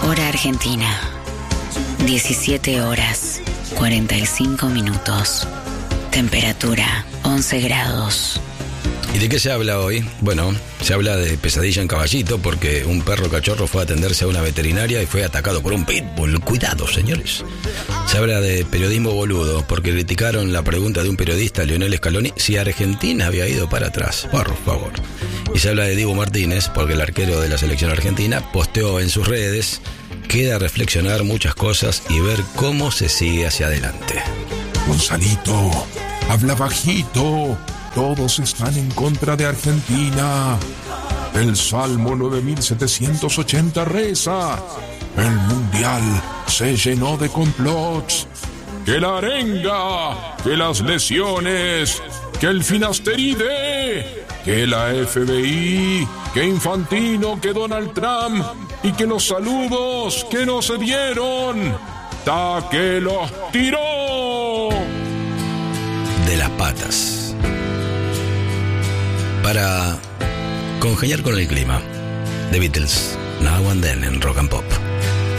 Hora Argentina, 17 horas, 45 minutos. Temperatura, 11 grados. ¿Y de qué se habla hoy? Bueno, se habla de pesadilla en Caballito porque un perro cachorro fue a atenderse a una veterinaria y fue atacado por un pitbull. Cuidado, señores. Se habla de periodismo boludo porque criticaron la pregunta de un periodista, Lionel Scaloni, si Argentina había ido para atrás. Por favor. Y se habla de Dibu Martínez porque el arquero de la selección argentina posteó en sus redes: queda reflexionar muchas cosas y ver cómo se sigue hacia adelante. Gonzalito, habla bajito. Todos están en contra de Argentina. El Salmo 9780 reza: el mundial se llenó de complots. Que la arenga, que las lesiones, que el finasteride, que la FBI, que Infantino, que Donald Trump y que los saludos que no se dieron. ¡Ta que los tiró! De las patas. Para congeniar con el clima, The Beatles, Now and Then en Rock and Pop.